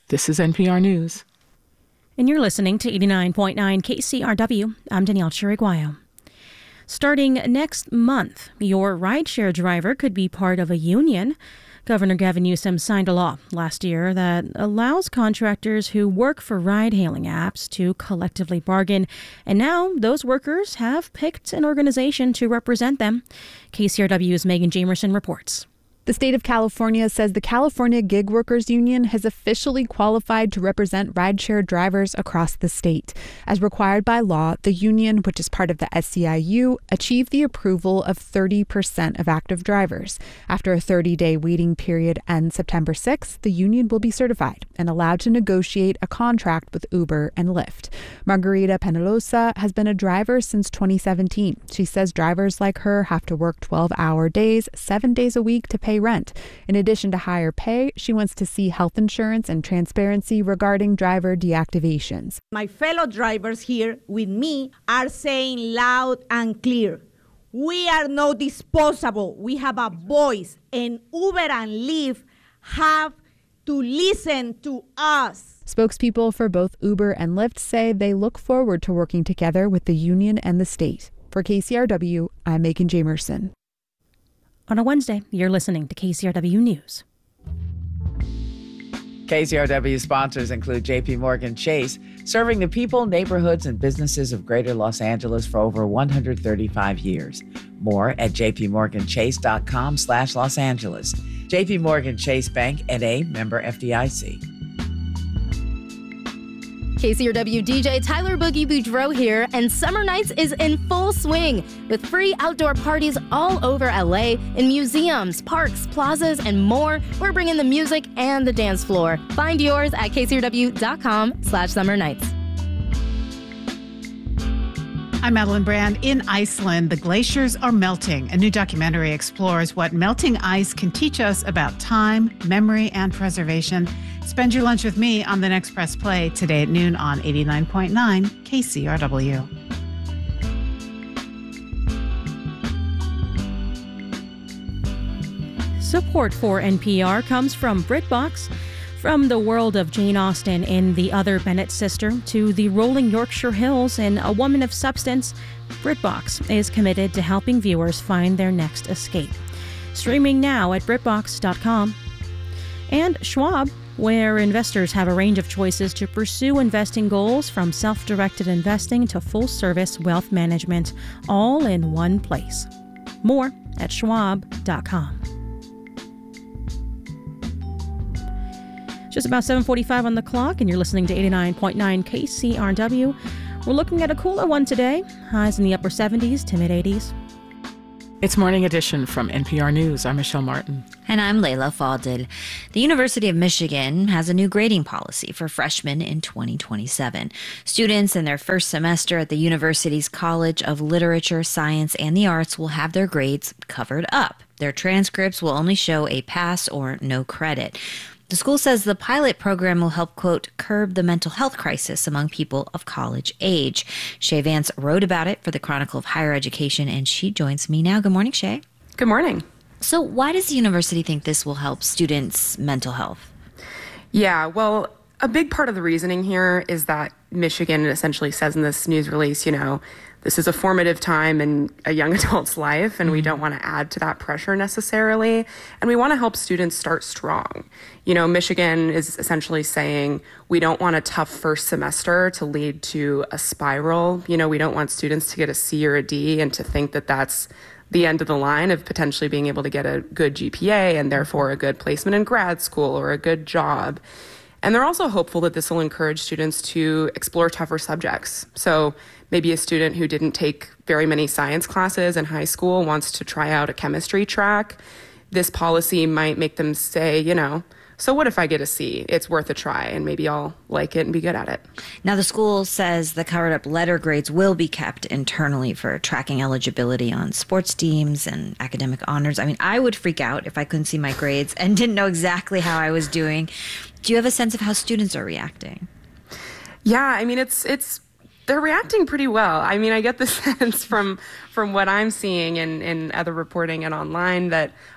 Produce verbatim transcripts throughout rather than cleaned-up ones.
This is N P R News. And you're listening to eighty-nine point nine K C R W. I'm Danielle Chiriguayo. Starting next month, your rideshare driver could be part of a union. Governor Gavin Newsom signed a law last year that allows contractors who work for ride-hailing apps to collectively bargain. And now those workers have picked an organization to represent them. K C R W's Megan Jamerson reports. The state of California says the California Gig Workers Union has officially qualified to represent rideshare drivers across the state. As required by law, the union, which is part of the S E I U, achieved the approval of thirty percent of active drivers. After a thirty-day waiting period ends September sixth, the union will be certified and allowed to negotiate a contract with Uber and Lyft. Margarita Penalosa has been a driver since twenty seventeen. She says drivers like her have to work twelve-hour days, seven days a week to pay rent. In addition to higher pay, she wants to see health insurance and transparency regarding driver deactivations. My fellow drivers here with me are saying loud and clear, we are not disposable. We have a voice, and Uber and Lyft have to listen to us. Spokespeople for both Uber and Lyft say they look forward to working together with the union and the state. For K C R W, I'm Megan Jamerson. On a Wednesday, you're listening to K C R W News. K C R W sponsors include J P Morgan Chase, serving the people, neighborhoods, and businesses of Greater Los Angeles for over one hundred thirty-five years. More at jpmorganchase.com slash Los Angeles. J P Morgan Chase Bank, N A, member F D I C. K C R W D J Tyler Boogie Boudreau here, and Summer Nights is in full swing with free outdoor parties all over L A in museums, parks, plazas, and more. We're bringing the music and the dance floor. Find yours at kcrw.com slash summer nights. I'm Madeline Brand. In Iceland, the glaciers are melting. A new documentary explores what melting ice can teach us about time, memory, and preservation. Spend your lunch with me on The Next Press Play today at noon on eighty-nine point nine K C R W. Support for N P R comes from BritBox. From the world of Jane Austen in The Other Bennet Sister to the rolling Yorkshire Hills in A Woman of Substance, BritBox is committed to helping viewers find their next escape. Streaming now at britbox dot com. And Schwab, where investors have a range of choices to pursue investing goals, from self-directed investing to full-service wealth management, all in one place. More at schwab dot com. Just about seven forty-five on the clock, and you're listening to eighty-nine point nine K C R W. We're looking at a cooler one today. Highs in the upper seventies to mid-eighties. It's Morning Edition from N P R News. I'm Michelle Martin. And I'm Layla Fadil. The University of Michigan has a new grading policy for freshmen in twenty twenty-seven. Students in their first semester at the university's College of Literature, Science, and the Arts will have their grades covered up. Their transcripts will only show a pass or no credit. The school says the pilot program will help, quote, curb the mental health crisis among people of college age. Shay Vance wrote about it for the Chronicle of Higher Education, and she joins me now. Good morning, Shay. Good morning. So why does the university think this will help students' mental health? Yeah, well, a big part of the reasoning here is that Michigan essentially says in this news release, you know, this is a formative time in a young adult's life, and we don't want to add to that pressure necessarily. And we want to help students start strong. You know, Michigan is essentially saying we don't want a tough first semester to lead to a spiral. You know, we don't want students to get a C or a D and to think that that's the end of the line of potentially being able to get a good G P A and therefore a good placement in grad school or a good job. And they're also hopeful that this will encourage students to explore tougher subjects. So maybe a student who didn't take very many science classes in high school wants to try out a chemistry track. This policy might make them say, you know, so what if I get a C? It's worth a try, and maybe I'll like it and be good at it. Now, the school says the covered up letter grades will be kept internally for tracking eligibility on sports teams and academic honors. I mean, I would freak out if I couldn't see my grades and didn't know exactly how I was doing. Do you have a sense of how students are reacting? Yeah, I mean, it's it's they're reacting pretty well. I mean, I get the sense from from what I'm seeing in, in other reporting and online that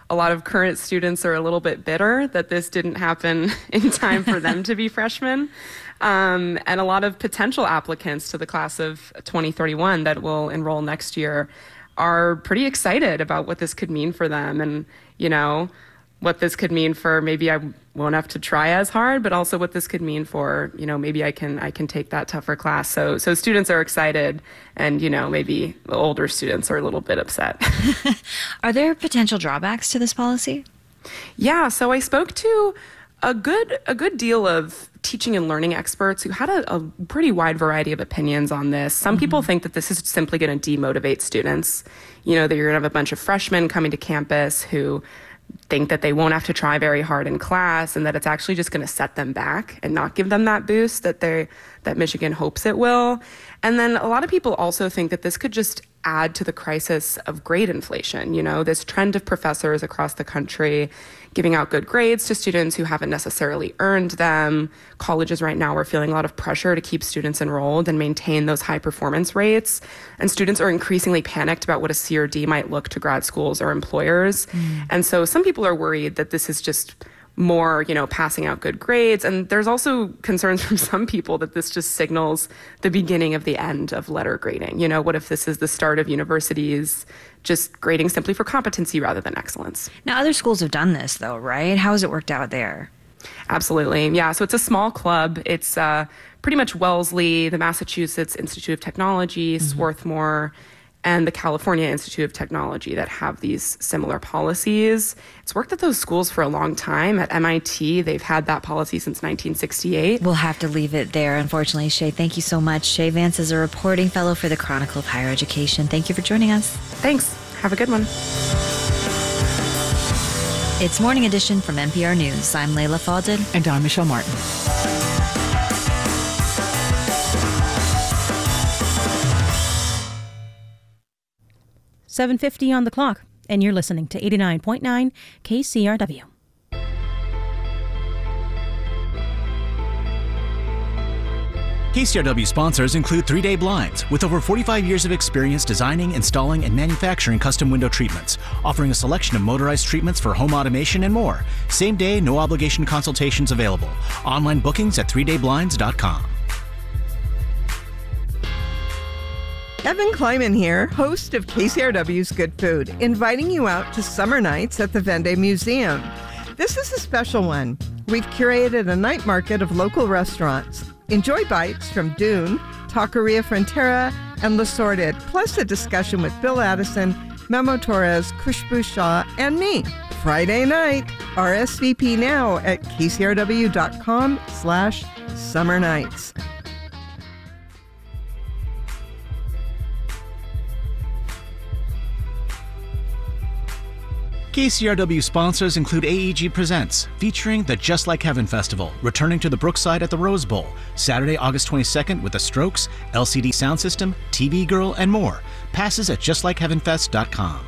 a lot of current students are a little bit bitter that this didn't happen in time for them to be freshmen. Um, and a lot of potential applicants to the class of twenty thirty-one that will enroll next year are pretty excited about what this could mean for them, and, you know, what this could mean for maybe I won't have to try as hard, but also what this could mean for, you know, maybe I can I can take that tougher class. So so students are excited, and, you know, maybe the older students are a little bit upset. Are there potential drawbacks to this policy? Yeah, so I spoke to a good a good deal of teaching and learning experts who had a, a pretty wide variety of opinions on this. Some mm-hmm. people think that this is simply going to demotivate students. You know, that you're going to have a bunch of freshmen coming to campus who think that they won't have to try very hard in class, and that it's actually just going to set them back and not give them that boost that they that Michigan hopes it will. And then a lot of people also think that this could just add to the crisis of grade inflation. You know, this trend of professors across the country giving out good grades to students who haven't necessarily earned them. Colleges right now are feeling a lot of pressure to keep students enrolled and maintain those high performance rates. And students are increasingly panicked about what a C or D might look to grad schools or employers. Mm. And so some people are worried that this is just more, you know, passing out good grades. And there's also concerns from some people that this just signals the beginning of the end of letter grading. You know, what if this is the start of universities just grading simply for competency rather than excellence? Now, other schools have done this, though, right? How has it worked out there? Absolutely. Yeah. So it's a small club. It's uh, pretty much Wellesley, the Massachusetts Institute of Technology, mm-hmm. Swarthmore, and the California Institute of Technology that have these similar policies. It's worked at those schools for a long time. At M I T, they've had that policy since nineteen sixty-eight. We'll have to leave it there, unfortunately. Shay, thank you so much. Shay Vance is a reporting fellow for the Chronicle of Higher Education. Thank you for joining us. Thanks. Have a good one. It's Morning Edition from N P R News. I'm Layla Fadel. And I'm Michelle Martin. seven fifty on the clock, and you're listening to eighty-nine point nine K C R W. K C R W sponsors include three day Blinds, with over forty-five years of experience designing, installing, and manufacturing custom window treatments, offering a selection of motorized treatments for home automation and more. Same day, no obligation consultations available. Online bookings at three day blinds dot com. Evan Kleiman here, host of K C R W's Good Food, inviting you out to summer nights at the Vende Museum. This is a special one. We've curated a night market of local restaurants. Enjoy bites from Dune, Taqueria Frontera, and Le Sorted, plus a discussion with Bill Addison, Memo Torres, Khushbu Shah, and me. Friday night. R S V P now at kcrw.com slash summer nights. K C R W sponsors include A E G Presents, featuring the Just Like Heaven Festival, returning to the Brookside at the Rose Bowl, Saturday, August twenty-second with the Strokes, L C D Sound System, T V Girl, and more. Passes at just like heaven fest dot com.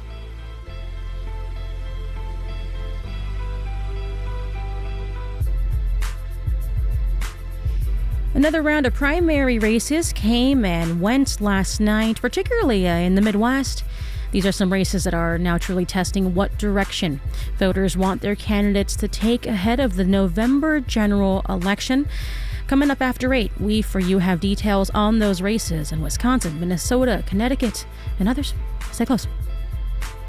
Another round of primary races came and went last night, particularly uh, in the Midwest. These are some races that are now truly testing what direction voters want their candidates to take ahead of the November general election. Coming up after eight, we for you have details on those races in Wisconsin, Minnesota, Connecticut, and others. Stay close.